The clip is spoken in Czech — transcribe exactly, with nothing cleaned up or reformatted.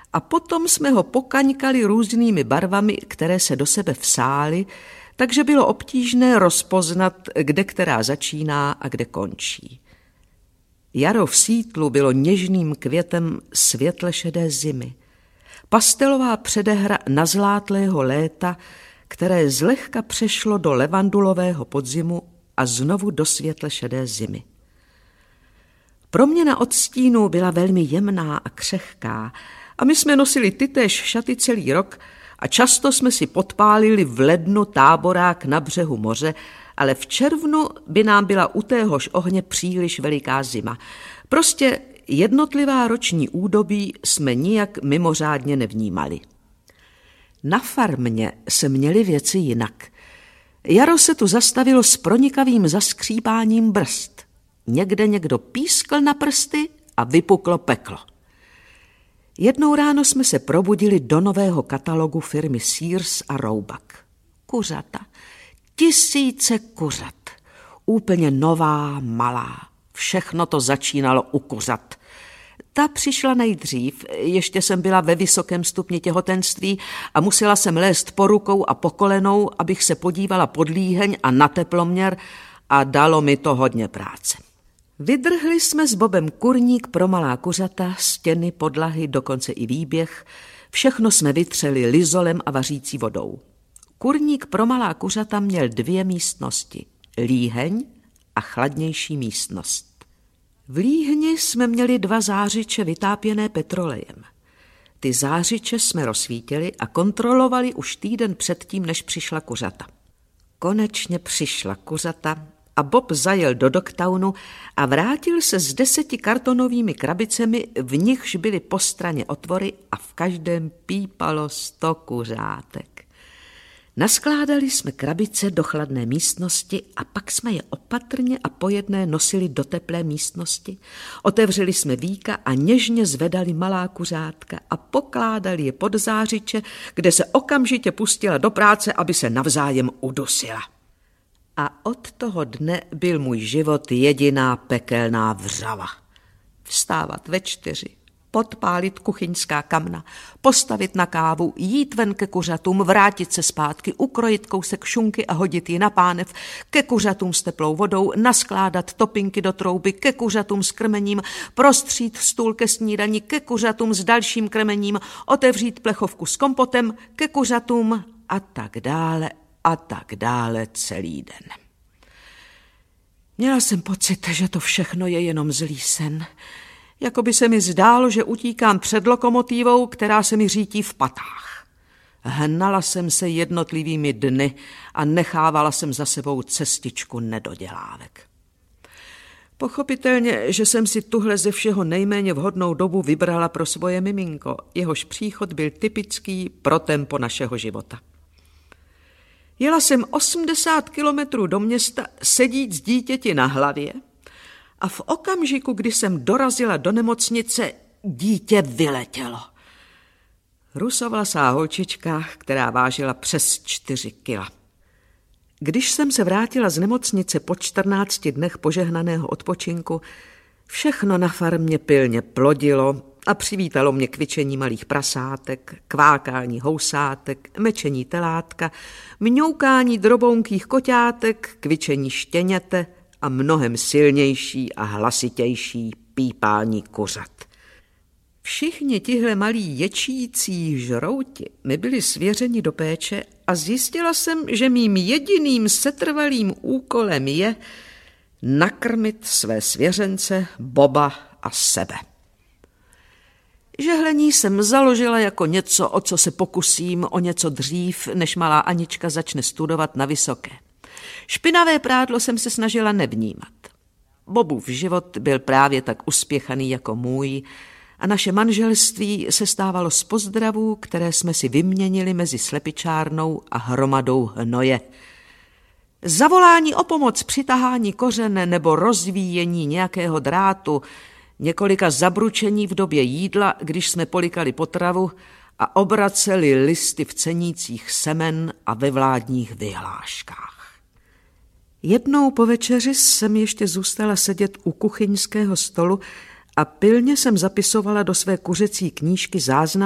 a potom jsme ho pokaňkali různými barvami, které se do sebe vsály, takže bylo obtížné rozpoznat, kde která začíná a kde končí. Jaro v Sýtlu bylo něžným květem světle šedé zimy. Pastelová předehra nazlátlého léta, které zlehka přešlo do levandulového podzimu a znovu do světle šedé zimy. Proměna odstínů byla velmi jemná a křehká a my jsme nosili tytéž šaty celý rok a často jsme si podpálili v lednu táborák na břehu moře, ale v červnu by nám byla u téhož ohně příliš veliká zima. Prostě jednotlivá roční údobí jsme nijak mimořádně nevnímali. Na farmě se měly věci jinak. Jaro se tu zastavilo s pronikavým zaskřípáním brzd. Někde někdo pískl na prsty a vypuklo peklo. Jednou ráno jsme se probudili do nového katalogu firmy Sears a Roebuck. Kuřata. Tisíce kuřat. Úplně nová, malá. Všechno to začínalo u kuřat. Ta přišla nejdřív, ještě jsem byla ve vysokém stupni těhotenství a musela jsem lézt po rukou a po kolenou, abych se podívala pod líheň a na teploměr a dalo mi to hodně práce. Vydrhli jsme s Bobem kurník pro malá kuřata, stěny, podlahy, dokonce i výběh. Všechno jsme vytřeli lizolem a vařící vodou. Kurník pro malá kuřata měl dvě místnosti, líheň a chladnější místnost. V líhni jsme měli dva zářiče vytápěné petrolejem. Ty zářiče jsme rozsvítili a kontrolovali už týden předtím, než přišla kuřata. Konečně přišla kuřata a Bob zajel do Dogtownu a vrátil se s deseti kartonovými krabicemi, v nichž byly po straně otvory a v každém pípalo sto kuřátek. Naskládali jsme krabice do chladné místnosti a pak jsme je opatrně a po jedné nosili do teplé místnosti. Otevřeli jsme víka a něžně zvedali malá kuřátka a pokládali je pod zářiče, kde se okamžitě pustila do práce, aby se navzájem udusila. A od toho dne byl můj život jediná pekelná vřava. Vstávat ve čtyři, podpálit kuchyňská kamna, postavit na kávu, jít ven ke kuřatům, vrátit se zpátky, ukrojit kousek šunky a hodit ji na pánev, ke kuřatům s teplou vodou, naskládat topinky do trouby, ke kuřatům s krmením, prostřít stůl ke snídani, ke kuřatům s dalším krmením, otevřít plechovku s kompotem, ke kuřatům a tak dále a tak dále celý den. Měla jsem pocit, že to všechno je jenom zlý sen. Jako by se mi zdálo, že utíkám před lokomotivou, která se mi řítí v patách. Hnala jsem se jednotlivými dny a nechávala jsem za sebou cestičku nedodělávek. Pochopitelně, že jsem si tuhle ze všeho nejméně vhodnou dobu vybrala pro svoje miminko, jehož příchod byl typický pro tempo našeho života. Jela jsem osmdesát kilometrů do města sedít s dítěti na hlavě a v okamžiku, kdy jsem dorazila do nemocnice, dítě vyletělo. Rusovlasá holčička, která vážila přes čtyři kila. Když jsem se vrátila z nemocnice po čtrnácti dnech požehnaného odpočinku, všechno na farmě pilně plodilo a přivítalo mě kvičení malých prasátek, kvákání housátek, mečení telátka, mňoukání drobounkých koťátek, kvičení štěněte a mnohem silnější a hlasitější pípání kuřat. Všichni tihle malí ječící žrouti mi byli svěřeni do péče a zjistila jsem, že mým jediným setrvalým úkolem je nakrmit své svěřence, Boba a sebe. Žehlení jsem založila jako něco, o co se pokusím o něco dřív, než malá Anička začne studovat na vysoké. Špinavé prádlo jsem se snažila nevnímat. Bobův život byl právě tak uspěchaný jako můj a naše manželství se stávalo z pozdravů, které jsme si vyměnili mezi slepičárnou a hromadou hnoje. Zavolání o pomoc při tahání kořene nebo rozvíjení nějakého drátu, několika zabručení v době jídla, když jsme polikali potravu a obraceli listy v cenících semen a ve vládních vyhláškách. Jednou po večeři jsem ještě zůstala sedět u kuchyňského stolu a pilně jsem zapisovala do své kuřecí knížky záznam